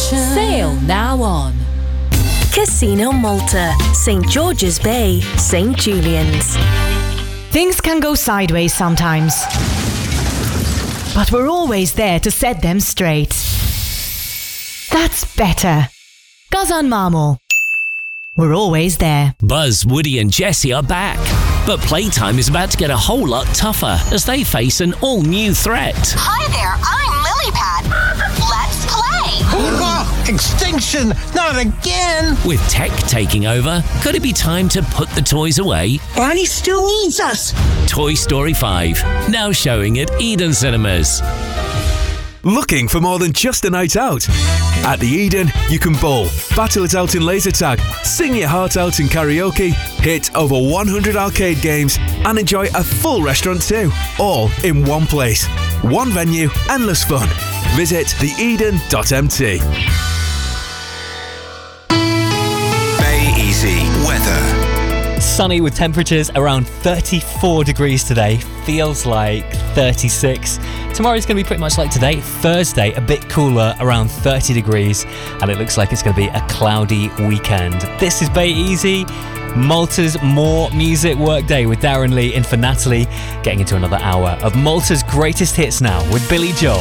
Sail now on. Casino Malta, St George's Bay, St Julian's. Things can go sideways sometimes, but we're always there to set them straight. That's better. Gazan Marmor. We're always there. Buzz, Woody and Jessie are back. But playtime is about to get a whole lot tougher as they face an all-new threat. Hi there, I'm Lilypad. Let's play! Oh, extinction! Not again! With tech taking over, could it be time to put the toys away? Bonnie still needs us! Toy Story 5, now showing at Eden Cinemas. Looking for more than just a night out? At the Eden, you can bowl, battle it out in laser tag, sing your heart out in karaoke, hit over 100 arcade games, and enjoy a full restaurant too, all in one place. One venue, endless fun. Visit theeden.mt. Bay Easy weather. Sunny with temperatures around 34 degrees today. Feels like 36. Tomorrow's going to be pretty much like today. Thursday, a bit cooler, around 30 degrees. And it looks like it's going to be a cloudy weekend. This is Bay Easy, Malta's More Music Workday with Darren Lee in for Natalie. Getting into another hour of Malta's greatest hits now with Billy Joel.